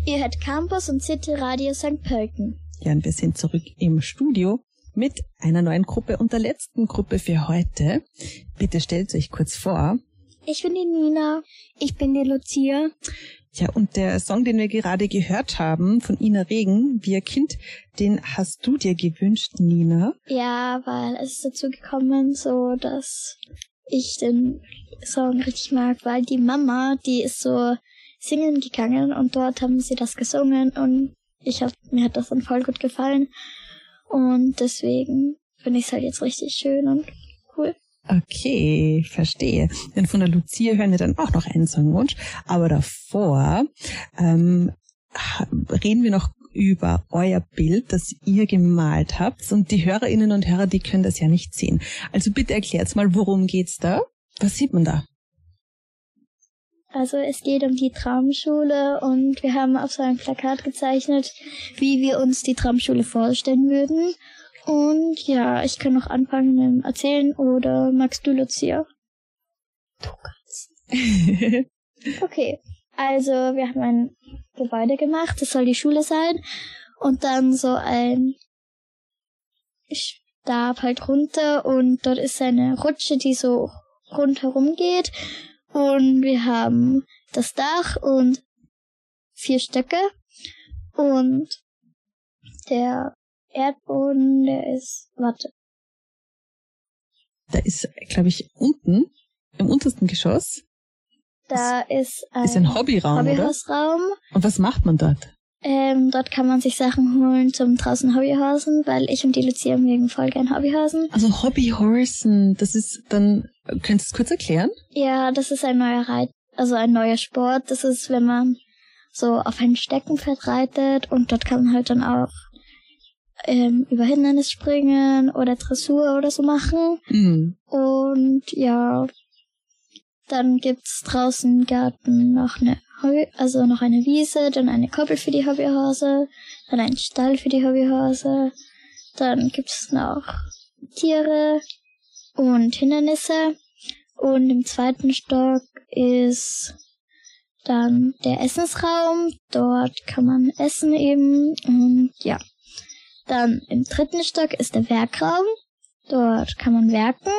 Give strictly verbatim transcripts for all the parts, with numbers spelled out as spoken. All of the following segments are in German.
Ihr hört Campus und City Radio Sankt Pölten. Ja, und wir sind zurück im Studio mit einer neuen Gruppe und der letzten Gruppe für heute. Bitte stellt euch kurz vor. Ich bin die Nina. Ich bin die Lucia. Ja, und der Song, den wir gerade gehört haben von Ina Regen, Wie ihr Kind, den hast du dir gewünscht, Nina? Ja, weil es ist dazu gekommen, so dass ich den Song richtig mag, weil die Mama, die ist so singen gegangen und dort haben sie das gesungen und ich hab, mir hat das dann voll gut gefallen und deswegen finde ich es halt jetzt richtig schön und cool. Okay, verstehe. Denn von der Lucia hören wir dann auch noch einen Songwunsch. Aber davor ähm, reden wir noch über euer Bild, das ihr gemalt habt. Und die Hörerinnen und Hörer, die können das ja nicht sehen. Also bitte erklärt's mal, worum geht's da? Was sieht man da? Also es geht um die Traumschule und wir haben auf so einem Plakat gezeichnet, wie wir uns die Traumschule vorstellen würden. Und ja, ich kann noch anfangen mit dem Erzählen oder magst du, Lucia? Du kannst. Okay, also wir haben ein Gebäude gemacht, das soll die Schule sein. Und dann so ein Stab halt runter und dort ist eine Rutsche, die so rundherum geht. Und wir haben das Dach und vier Stöcke und der Erdboden, der ist, warte. Da ist, glaube ich, unten, im untersten Geschoss. Da ist ein, ist ein Hobbyraum, Hobbyhausraum. Oder? Und was macht man dort? Ähm, dort kann man sich Sachen holen zum draußen Hobbyhausen, weil ich und die Lucia mögen voll gern Hobbyhausen. Also Hobbyhorsen, das ist dann, könntest du es kurz erklären? Ja, das ist ein neuer Reit, also ein neuer Sport. Das ist, wenn man so auf ein Steckenpferd reitet und dort kann man halt dann auch ähm, über Hindernis springen oder Dressur oder so machen. Mhm. Und ja, dann gibt's draußen im Garten noch eine Hobby, also noch eine Wiese, dann eine Koppel für die Hobbyhase, dann einen Stall für die Hobbyhase, dann gibt's noch Tiere und Hindernisse und im zweiten Stock ist dann der Essensraum, dort kann man essen eben und ja. Dann im dritten Stock ist der Werkraum, dort kann man werken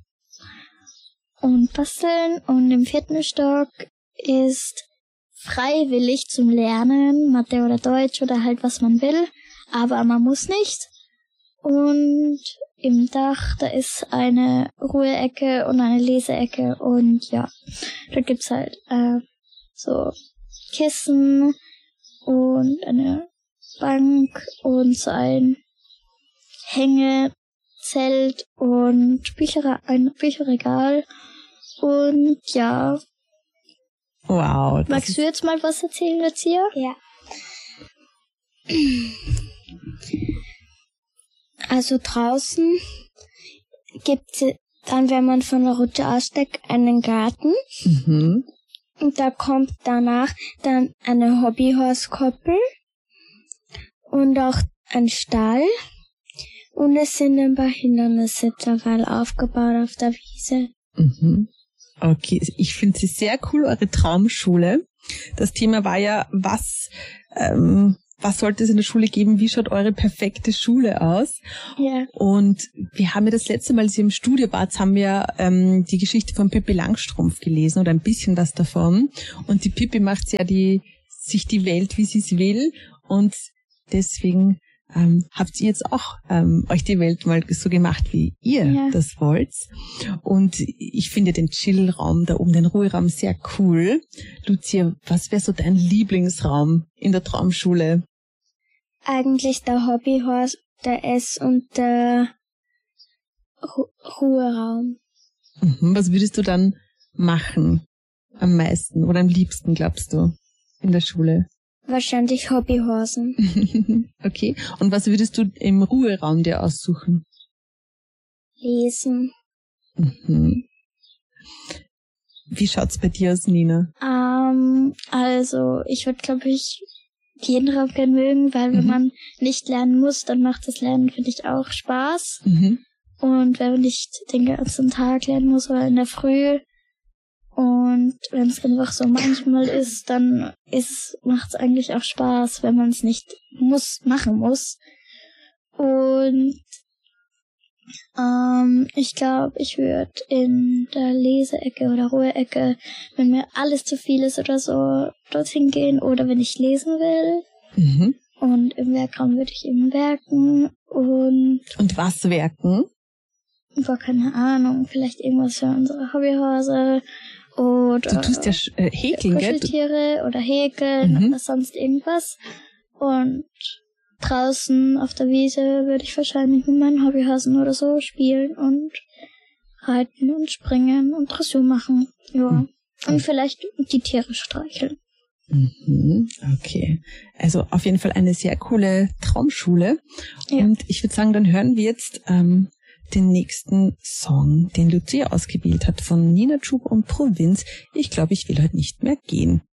und basteln und im vierten Stock ist freiwillig zum Lernen, Mathe oder Deutsch oder halt was man will, aber man muss nicht. Und im Dach, da ist eine Ruheecke und eine Leseecke und ja, da gibt's halt äh, so Kissen und eine Bank und so ein Hängezelt und Bücher, ein Bücherregal und ja. Wow. Magst du jetzt mal was erzählen, Lucia? Ja. Also draußen gibt's dann, wenn man von der Rutsche aussteigt, einen Garten. Mhm. Und da kommt danach dann eine Hobbyhorskoppel und auch ein Stall. Und es sind ein paar Hindernisse derweil aufgebaut auf der Wiese. Mhm. Okay, ich finde sie sehr cool, eure Traumschule. Das Thema war ja, was, ähm, was sollte es in der Schule geben? Wie schaut eure perfekte Schule aus? Ja. Und wir haben ja das letzte Mal, als ihr im Studio wart, haben wir ähm, die Geschichte von Pippi Langstrumpf gelesen oder ein bisschen was davon. Und die Pippi macht ja die, sich die Welt, wie sie es will. Und deswegen ähm, habt ihr jetzt auch ähm, euch die Welt mal so gemacht, wie ihr Ja. das wollt. Und ich finde den Chillraum da oben, den Ruheraum, sehr cool. Lucia, was wäre so dein Lieblingsraum in der Traumschule? Eigentlich der Hobbyhorse, der Ess- und der Ru- Ruheraum. Mhm, was würdest du dann machen am meisten oder am liebsten, glaubst du, in der Schule? Wahrscheinlich Hobbyhorsen. Okay. Und was würdest du im Ruheraum dir aussuchen? Lesen. Mhm. Wie schaut's bei dir aus, Nina? Ähm, also ich würde, glaube ich, jeden Raum gerne mögen, weil wenn Mhm. man nicht lernen muss, dann macht das Lernen, finde ich, auch Spaß. Mhm. Und wenn man nicht den ganzen Tag lernen muss oder in der Früh Und wenn es einfach so manchmal ist, dann macht es eigentlich auch Spaß, wenn man es nicht muss, machen muss. Und ähm, ich glaube, ich würde in der Leseecke oder Ruhe-Ecke, wenn mir alles zu viel ist oder so, dorthin gehen. Oder wenn ich lesen will. Mhm. Und im Werkraum würde ich eben werken. Und Und was werken? War keine Ahnung, vielleicht irgendwas für unsere Hobbyhase. Oder du tust ja äh, häkeln, gell? Kuscheltiere oder häkeln Mhm. oder sonst irgendwas. Und draußen auf der Wiese würde ich wahrscheinlich mit meinen Hobbyhasen oder so spielen und reiten und springen und Dressur machen. Ja. Mhm. Und vielleicht die Tiere streicheln. Mhm, okay. Also auf jeden Fall eine sehr coole Traumschule. Ja. Und ich würde sagen, dann hören wir jetzt ähm, den nächsten Song, den Lucia ausgewählt hat, von Nina Chuba und Provinz. Ich glaube, ich will heute nicht mehr gehen.